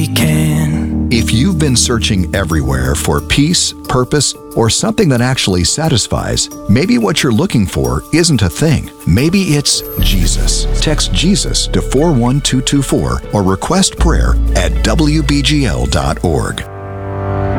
we can. If you've been searching everywhere for peace, purpose, or something that actually satisfies, maybe what you're looking for isn't a thing. Maybe it's Jesus. Text Jesus to 41224 or request prayer at wbgl.org.